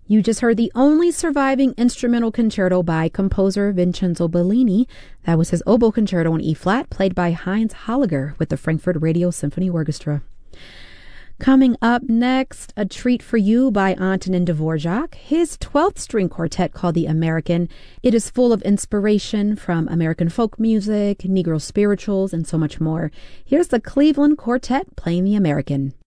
You just heard the only surviving instrumental concerto by composer Vincenzo Bellini. That was his oboe concerto in E-flat, played by Heinz Holliger with the Frankfurt Radio Symphony Orchestra. Coming up next, a treat for you by Antonin Dvorak, his 12th string quartet called The American. It is full of inspiration from American folk music, Negro spirituals, and so much more. Here's the Cleveland Quartet playing The American.